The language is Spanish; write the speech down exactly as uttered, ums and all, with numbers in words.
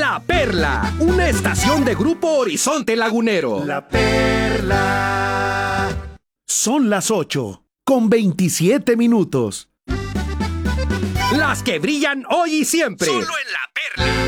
La Perla, una estación de Grupo Horizonte Lagunero. La Perla. Son las ocho, con veintisiete minutos. Las que brillan hoy y siempre. Solo en La Perla.